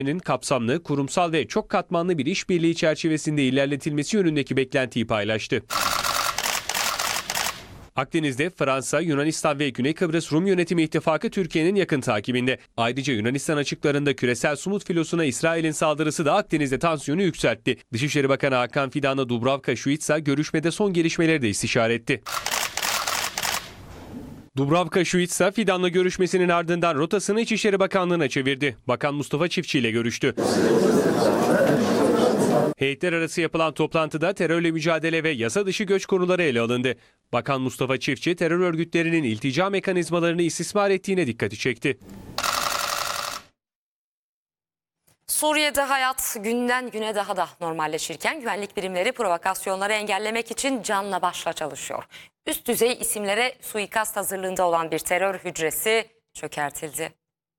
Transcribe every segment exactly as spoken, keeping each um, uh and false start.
Kapsamlı, kurumsal ve çok katmanlı bir işbirliği çerçevesinde ilerletilmesi yönündeki beklentiyi paylaştı. Akdeniz'de Fransa, Yunanistan ve Güney Kıbrıs Rum Yönetimi İttifakı Türkiye'nin yakın takibinde. Ayrıca Yunanistan açıklarında küresel Sumut filosuna İsrail'in saldırısı da Akdeniz'de tansiyonu yükseltti. Dışişleri Bakanı Hakan Fidan'la Dubravka Šuica görüşmede son gelişmeleri de istişare etti. Dubravka Šuica, Fidan'la görüşmesinin ardından rotasını İçişleri Bakanlığı'na çevirdi. Bakan Mustafa Çiftçi ile görüştü. Heyetler arası yapılan toplantıda terörle mücadele ve yasa dışı göç konuları ele alındı. Bakan Mustafa Çiftçi, terör örgütlerinin iltica mekanizmalarını istismar ettiğine dikkati çekti. Suriye'de hayat günden güne daha da normalleşirken güvenlik birimleri provokasyonları engellemek için canla başla çalışıyor. Üst düzey isimlere suikast hazırlığında olan bir terör hücresi çökertildi.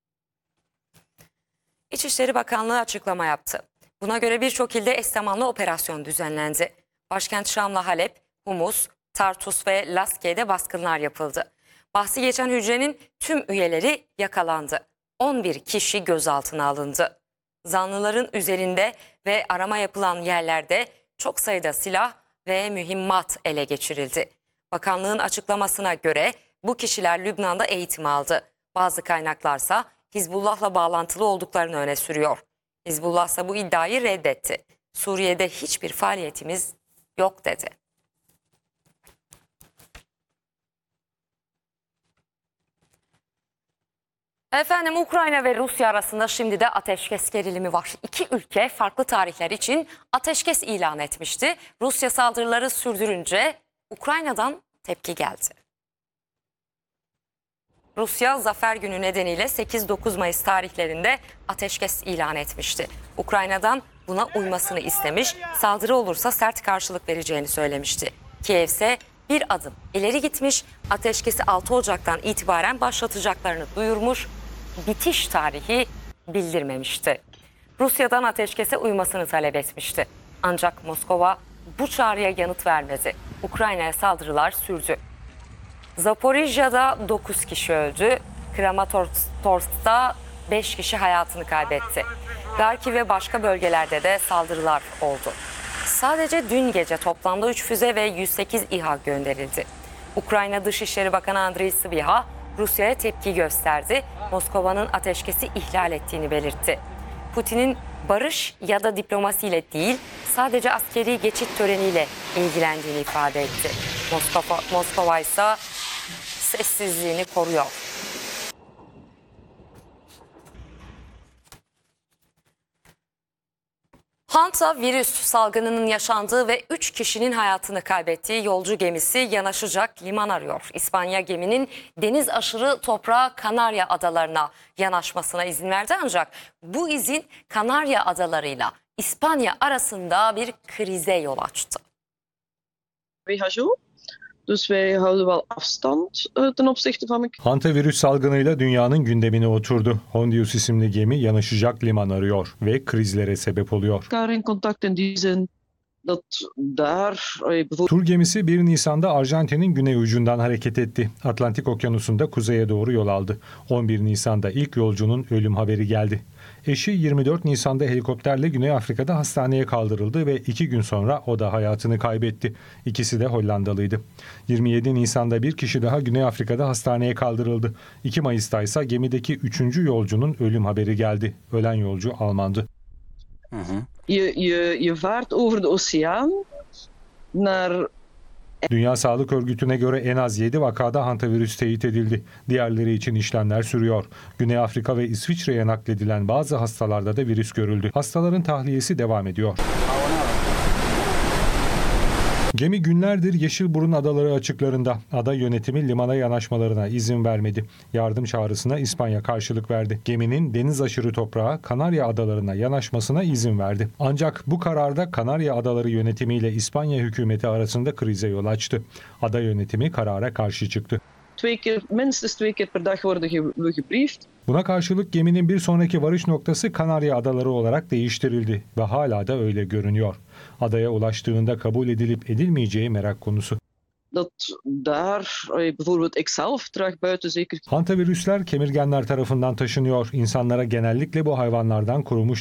İçişleri Bakanlığı açıklama yaptı. Buna göre birçok ilde eş zamanlı operasyon düzenlendi. Başkent Şam'la Halep, Humus, Tartus ve Laskiye'de baskınlar yapıldı. Bahsi geçen hücrenin tüm üyeleri yakalandı. on bir kişi gözaltına alındı. Zanlıların üzerinde ve arama yapılan yerlerde çok sayıda silah ve mühimmat ele geçirildi. Bakanlığın açıklamasına göre bu kişiler Lübnan'da eğitim aldı. Bazı kaynaklarsa Hizbullah'la bağlantılı olduklarını öne sürüyor. Hizbullah ise bu iddiayı reddetti. Suriye'de hiçbir faaliyetimiz yok dedi. Efendim, Ukrayna ve Rusya arasında şimdi de ateşkes gerilimi var. İki ülke farklı tarihler için ateşkes ilan etmişti. Rusya saldırıları sürdürünce Ukrayna'dan tepki geldi. Rusya Zafer Günü nedeniyle sekiz dokuz Mayıs tarihlerinde ateşkes ilan etmişti. Ukrayna'dan buna uymasını istemiş, saldırı olursa sert karşılık vereceğini söylemişti. Kiev ise bir adım ileri gitmiş, ateşkesi altı Ocak'tan itibaren başlatacaklarını duyurmuş, bitiş tarihi bildirmemişti. Rusya'dan ateşkese uymasını talep etmişti. Ancak Moskova bu çağrıya yanıt vermedi. Ukrayna'ya saldırılar sürdü. Zaporijya'da dokuz kişi öldü. Kramatorsk'ta beş kişi hayatını kaybetti. Garki ve başka bölgelerde de saldırılar oldu. Sadece dün gece toplamda üç füze ve yüz sekiz İHA gönderildi. Ukrayna Dışişleri Bakanı Andriy Sybiha Rusya'ya tepki gösterdi. Moskova'nın ateşkesi ihlal ettiğini belirtti. Putin'in barış ya da diplomasiyle değil, sadece askeri geçit töreniyle ilgilendiğini ifade etti. Moskova, Moskova ise sessizliğini koruyor. Hanta virüs salgınının yaşandığı ve üç kişinin hayatını kaybettiği yolcu gemisi yanaşacak liman arıyor. İspanya geminin deniz aşırı toprağı Kanarya Adalarına yanaşmasına izin verdi, ancak bu izin Kanarya Adaları'yla İspanya arasında bir krize yol açtı. Dus wij houden wel afstand ten opzichte van elkaar. Hanta virüs salgınıyla dünyanın gündemine oturdu. Hondius isimli gemi yanaşacak liman arıyor ve krizlere sebep oluyor. In contact in die zin dat daar Tur gemisi bir Nisan'da Arjantin'in güney ucundan hareket etti. Atlantik Okyanusu'nda kuzeye doğru yol aldı. on bir Nisan'da ilk yolcunun ölüm haberi geldi. Eşi yirmi dört Nisan'da helikopterle Güney Afrika'da hastaneye kaldırıldı ve iki gün sonra o da hayatını kaybetti. İkisi de Hollandalıydı. yirmi yedi Nisan'da bir kişi daha Güney Afrika'da hastaneye kaldırıldı. iki Mayıs'ta ise gemideki üçüncü yolcunun ölüm haberi geldi. Ölen yolcu Almandı. Hı hı. Je, je, je vaart over de oceaan naar... Dünya Sağlık Örgütü'ne göre en az yedi vakada hantavirüs teyit edildi. Diğerleri için işlemler sürüyor. Güney Afrika ve İsviçre'ye nakledilen bazı hastalarda da virüs görüldü. Hastaların tahliyesi devam ediyor. Gemi günlerdir Yeşilburun Adaları açıklarında. Ada yönetimi limana yanaşmalarına izin vermedi. Yardım çağrısına İspanya karşılık verdi. Geminin deniz aşırı toprağı Kanarya Adalarına yanaşmasına izin verdi. Ancak bu kararda Kanarya Adaları yönetimiyle İspanya hükümeti arasında krize yol açtı. Ada yönetimi karara karşı çıktı. Twee keer, minstens twee keer per dag worden gebriefd. Buna karşılık geminin bir sonraki varış noktası Kanarya Adaları olarak değiştirildi ve hala da öyle görünüyor. Adaya ulaştığında kabul edilip edilmeyeceği merak konusu. dat daar eh, bijvoorbeeld ikzelf terug buiten zeker Hantavirüsler kemirgenler tarafından taşınıyor. İnsanlara genellikle bu hayvanlardan korumuş